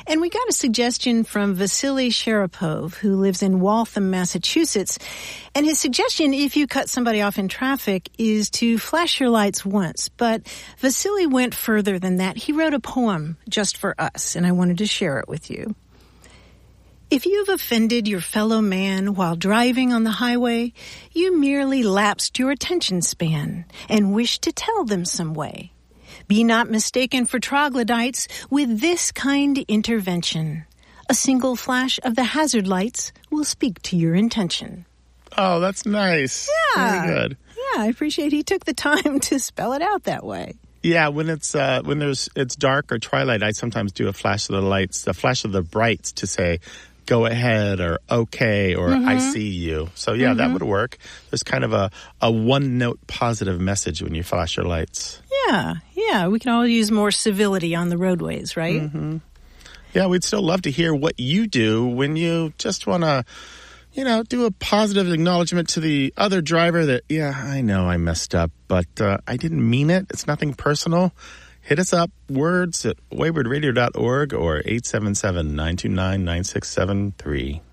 And we got a suggestion from Vasily Sharapov, who lives in Waltham, Massachusetts. And his suggestion, if you cut somebody off in traffic, is to flash your lights once. But Vasily went further than that. He wrote a poem just for us, and I wanted to share it with you. If you've offended your fellow man while driving on the highway, you merely lapsed your attention span and wish to tell them some way. Be not mistaken for troglodytes with this kind intervention. A single flash of the hazard lights will speak to your intention. Oh, that's nice. Yeah. Very good. Yeah, I appreciate he took the time to spell it out that way. Yeah, when it's dark or twilight, I sometimes do a flash of the lights, the flash of the brights to say, go ahead, or okay, or I see you. So yeah, that would work. There's kind of a one-note positive message when you flash your lights. Yeah, we can all use more civility on the roadways, right? Mm-hmm. Yeah, we'd still love to hear what you do when you just want to, do a positive acknowledgement to the other driver that, yeah, I know I messed up, but I didn't mean it. It's nothing personal. Hit us up, words at waywardradio.org or 877-929-9673.